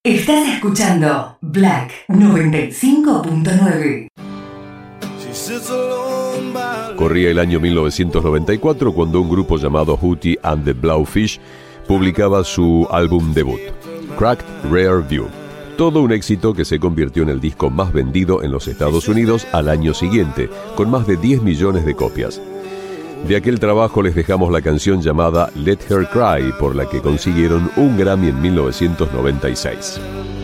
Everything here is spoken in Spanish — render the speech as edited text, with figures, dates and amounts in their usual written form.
Estás escuchando Black 95.9. Corría el año 1994 cuando un grupo llamado Hootie and the Blowfish publicaba su álbum debut, Cracked Rear View. Todo un éxito que se convirtió en el disco más vendido en los Estados Unidos al año siguiente, con más de 10 millones de copias. De aquel trabajo les dejamos la canción llamada Let Her Cry, por la que consiguieron un Grammy en 1996.